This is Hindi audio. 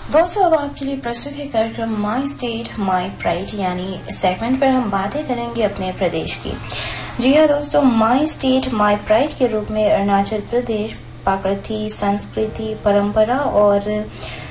दोस्तों अब आपके लिए प्रस्तुत है कार्यक्रम माई स्टेट माई प्राइड, यानी इस सेगमेंट पर हम बातें करेंगे अपने प्रदेश की। जी हाँ दोस्तों, माई स्टेट माई प्राइड के रूप में अरुणाचल प्रदेश प्रकृति, संस्कृति, परंपरा और